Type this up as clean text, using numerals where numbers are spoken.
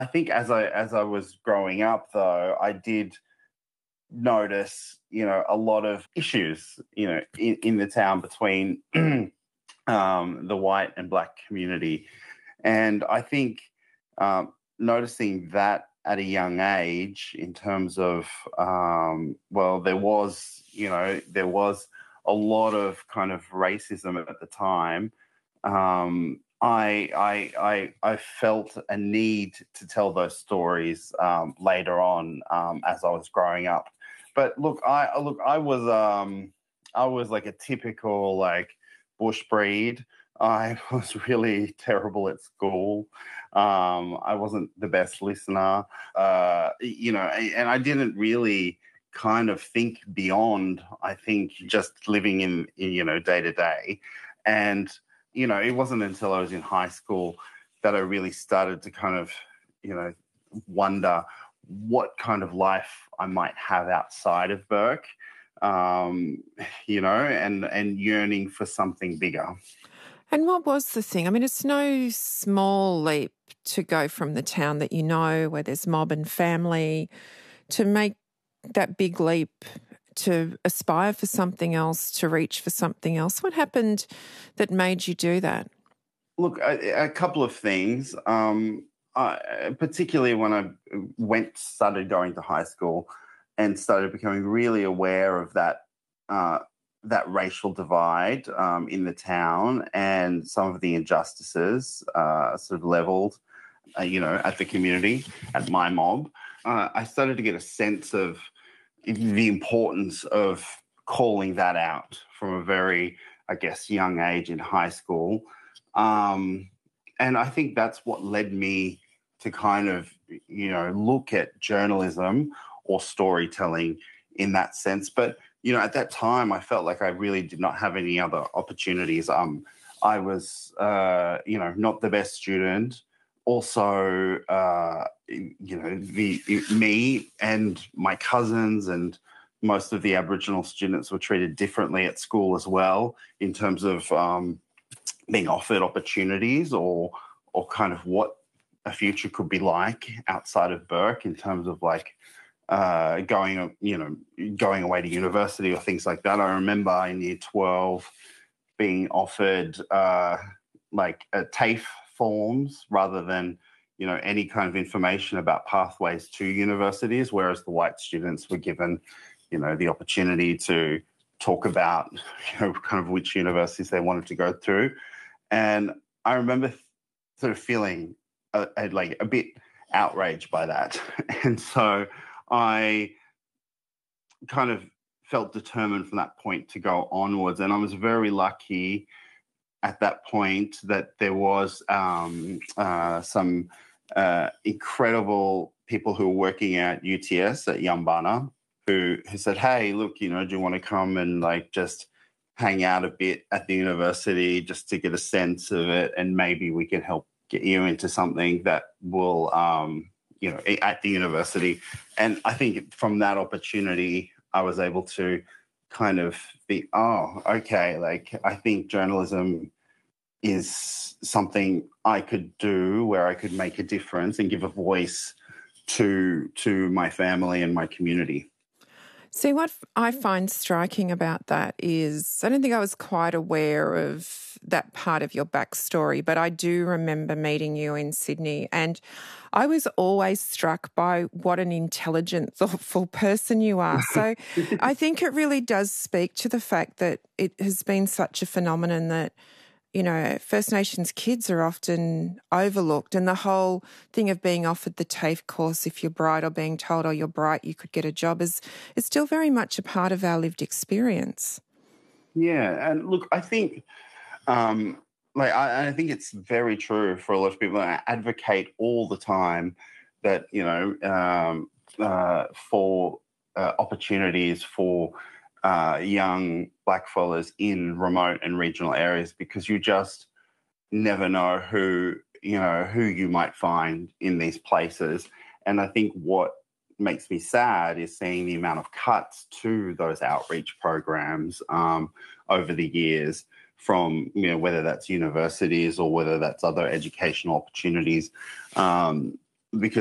I think as I was growing up, though, I did notice, a lot of issues, in the town between the white and black community. And I think noticing that at a young age, in terms of, there was a lot of kind of racism at the time. I felt a need to tell those stories later on, as I was growing up. But I was like a typical like bush breed. I was really terrible at school. I wasn't the best listener, and I didn't really kind of think beyond, I think, just living in day to day. And, it wasn't until I was in high school that I really started to kind of, wonder what kind of life I might have outside of Burke, and yearning for something bigger. And what was the thing? I mean, it's no small leap to go from the town that you know, where there's mob and family, to make that big leap to aspire for something else, to reach for something else. What happened that made you do that? Look, a couple of things. Particularly when I started going to high school and started becoming really aware of that racial divide in the town and some of the injustices sort of leveled, at the community, at my mob. I started to get a sense of the importance of calling that out from a very, I guess, young age in high school. And I think that's what led me to kind of, look at journalism or storytelling in that sense. But, at that time, I felt like I really did not have any other opportunities. I was, not the best student. Also, me and my cousins and most of the Aboriginal students were treated differently at school as well, in terms of being offered opportunities or kind of what a future could be like outside of Burke, in terms of like going away to university or things like that. I remember in year 12 being offered like TAFE forms rather than, any kind of information about pathways to universities, whereas the white students were given, the opportunity to talk about, kind of which universities they wanted to go through. And I remember sort of feeling like a bit outraged by that. And so I kind of felt determined from that point to go onwards. And I was very lucky at that point that there was some incredible people who were working at UTS at Yumbana who said, hey, look, do you want to come and like just hang out a bit at the university just to get a sense of it, and maybe we can help get you into something that will, at the university. And I think from that opportunity, I was able to kind of be, oh, okay, like I think journalism is something I could do where I could make a difference and give a voice to my family and my community. See, what I find striking about that is I don't think I was quite aware of that part of your backstory, but I do remember meeting you in Sydney, and I was always struck by what an intelligent, thoughtful person you are. So I think it really does speak to the fact that it has been such a phenomenon that, First Nations kids are often overlooked, and the whole thing of being offered the TAFE course if you're bright, or being told, oh, you're bright, you could get a job, is still very much a part of our lived experience. Yeah, and look, I think, I think it's very true for a lot of people. I advocate all the time that, for opportunities for young blackfellas in remote and regional areas, because you just never know who you might find in these places. And I think what makes me sad is seeing the amount of cuts to those outreach programs over the years, from whether that's universities or whether that's other educational opportunities. because